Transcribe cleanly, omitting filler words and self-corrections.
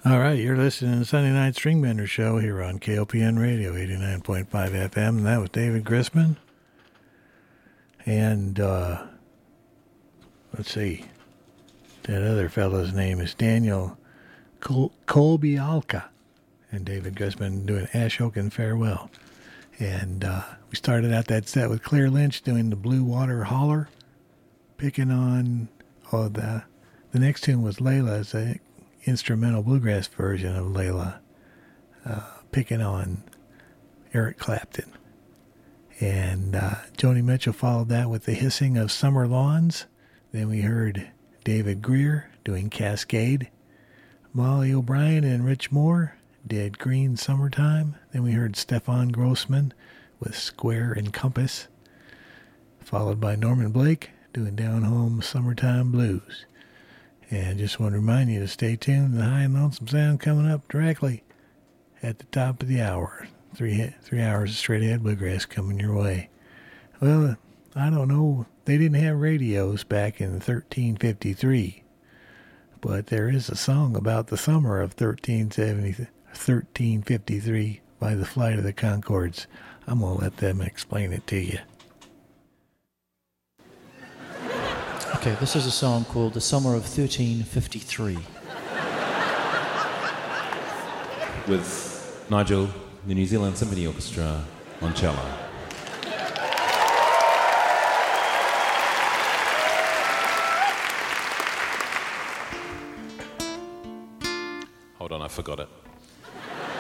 All right, you're listening to the Sunday Night Stringbender Show here on KOPN Radio 89.5 FM, and that was David Grisman. And, let's see, that other fellow's name is Daniel Kolbialka, and David Grisman doing Ashokan Farewell. And we started out that set with Claire Lynch doing the Blue Water Holler, picking on, the next tune was Layla's instrumental bluegrass version of Layla, picking on Eric Clapton. And Joni Mitchell followed that with the Hissing of Summer Lawns. Then we heard David Greer doing Cascade. Molly O'Brien and Rich Moore did Green Summertime. Then we heard Stefan Grossman with Square and Compass, followed by Norman Blake doing Down Home Summertime Blues. And just want to remind you to stay tuned. The High and Lonesome Sound coming up directly at the top of the hour. 3 hours of straight ahead bluegrass coming your way. Well, I don't know. They didn't have radios back in 1353. But there is a song about the summer of 1353 by the Flight of the Conchords. I'm going to let them explain it to you. Okay, this is a song called The Summer of 1353. With Nigel, the New Zealand Symphony Orchestra on cello. Hold on, I forgot it.